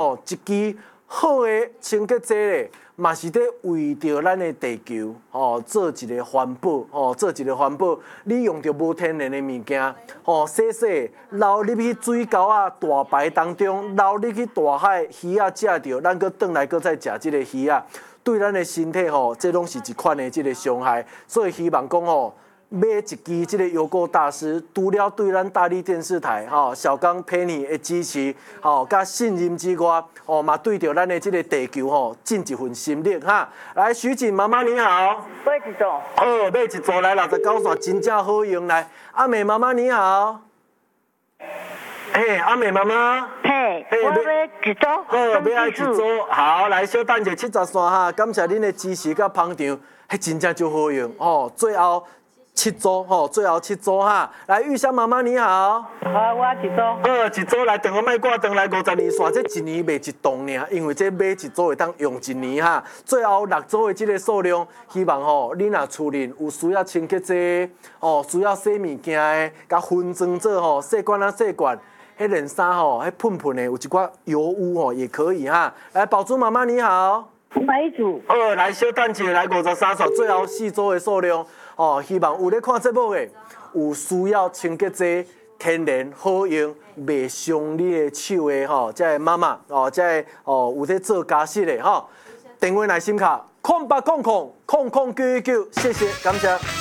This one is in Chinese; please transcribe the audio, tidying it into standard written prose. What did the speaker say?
吼，一支好的清洁剂咧，嘛是咧为着咱的地球吼做一个环保吼，做一个环保。你用着无天然的物件吼，洗洗捞入去水沟啊大排当中，捞入去大海，鱼啊食着，咱搁转来搁再食即个鱼啊，对咱的身体吼，这拢是一款的即个伤害。所以希望讲吼。买一支这个优购大师，除了对咱大力电视台小刚陪你的支持甲信任之外，嘛对着咱的这个地球尽一份心力哈。来，徐锦妈妈你好， 买一组。 买一组来69线，真正好用来。阿美妈妈你好，阿美妈妈， 我买一组。 要爱一组，好，来小等者70线哈，感谢恁的支持甲捧场，真正就好用最后。7组最后7组哈，来玉香妈妈你好， 我一组， 一组来，等我卖挂灯来52线，这一年卖一栋尔，因为这买一组会当用一年哈。最后6组的这个数量，希望你若厝里有需要清洁剂需要洗物件的，甲分装做细罐啊细罐，迄连衫迄喷喷的有一寡油污也可以哈。来宝珠妈妈你好， 买一组， 来小等者来53线，最后4组的数量。希望有咧看节目的，有需要清洁剂、天然好用、袂伤你的手的这妈妈这有咧做家事的电话来信卡：08000999，谢谢，感谢。